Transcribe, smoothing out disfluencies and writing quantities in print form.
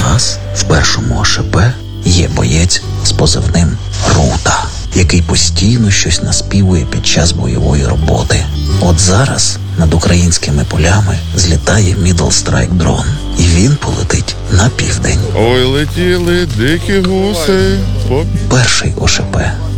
раз в першому ОШП є боєць з позивним Рута, який постійно щось наспівує під час бойової роботи. От зараз над українськими полями злітає Middle Strike дрон, і він полетить на південь. Ой, летіли дикі гуси. Перший ОШП